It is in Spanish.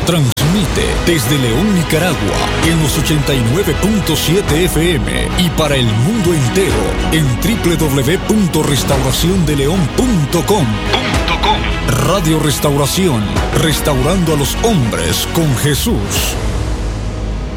Transmite desde León, Nicaragua, en los 89.7 FM y para el mundo entero en www.restauraciondeleon.com. Radio Restauración, restaurando a los hombres con Jesús.